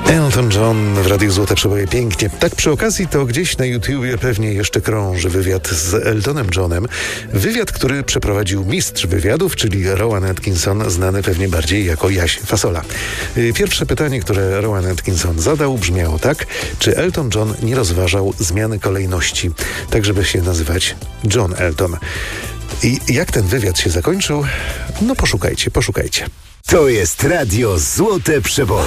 Elton John w Radiu Złote Przeboje pięknie. Tak przy okazji to gdzieś na YouTubie pewnie jeszcze krąży wywiad z Eltonem Johnem. Wywiad, który przeprowadził mistrz wywiadów, czyli Rowan Atkinson, znany pewnie bardziej jako Jaś Fasola. Pierwsze pytanie, które Rowan Atkinson zadał, brzmiało tak: czy Elton John nie rozważał zmiany kolejności, tak żeby się nazywać John Elton? I jak ten wywiad się zakończył? No poszukajcie. To jest Radio Złote Przeboje.